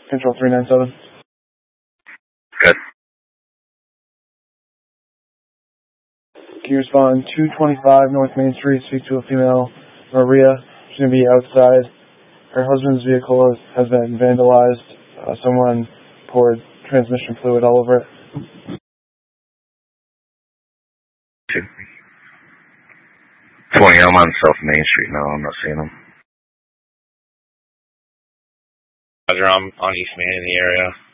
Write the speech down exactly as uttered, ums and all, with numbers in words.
Control three nine seven. Good. Can you respond two twenty-five North Main Street, speak to a female, Maria. She's going to be outside. Her husband's vehicle has been vandalized. Uh, someone poured transmission fluid all over it. twenty, I'm on South Main Street now. I'm not seeing them. Roger, I'm on East Main in the area.